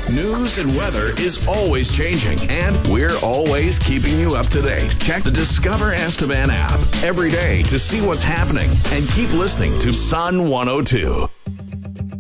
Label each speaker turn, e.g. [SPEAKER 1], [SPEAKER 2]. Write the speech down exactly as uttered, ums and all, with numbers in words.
[SPEAKER 1] News and weather is always changing, and we're always keeping you up to date. Check the Discover Estevan app every day to see what's happening, and keep listening to Sun one oh two.